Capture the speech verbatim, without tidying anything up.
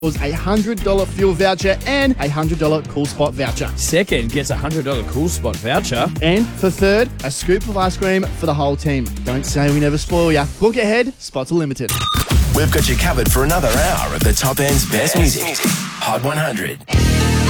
was a one hundred dollars fuel voucher and a one hundred dollars Cool Spot voucher. Second gets a one hundred dollars Cool Spot voucher. And for third, a scoop of ice cream for the whole team. Don't say we never spoil ya. Book ahead, spots are limited. We've got you covered for another hour of the top end's best music. Hot one hundred.